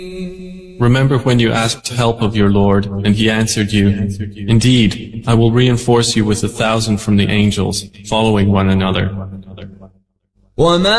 Remember when you asked help of your Lord, and He answered you, "Indeed, I will reinforce you with 1,000 from the angels, following one another."